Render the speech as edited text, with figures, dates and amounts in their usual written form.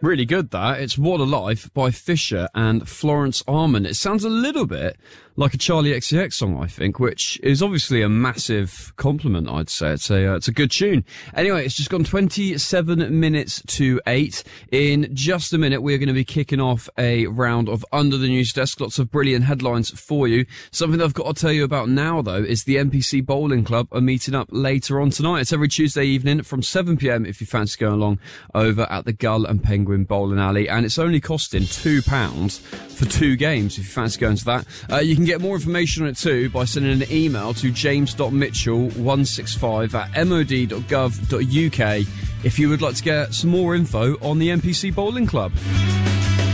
Really good, that. It's What a Life by Fisher and Florence Armand. It sounds a little bit like a Charlie XCX song, I think, which is obviously a massive compliment, I'd say. It's a good tune. Anyway, it's just gone 27 minutes to 8. In just a minute, we're going to be kicking off a round of Under the News Desk. Lots of brilliant headlines for you. Something that I've got to tell you about now, though, is the NPC Bowling Club are meeting up later on tonight. It's every Tuesday evening from 7pm if you fancy going along over at the Gull and Penguin Bowling Alley. And it's only costing £2 for 2 games if you fancy going to that. You can get more information on it too by sending an email to james.mitchell165@mod.gov.uk if you would like to get some more info on the NPC Bowling Club.